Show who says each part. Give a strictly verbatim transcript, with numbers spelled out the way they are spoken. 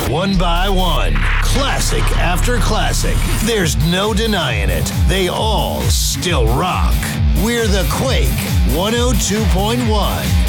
Speaker 1: One by one, classic after classic. There's no denying it. They all still rock. We're the Quake one oh two point one.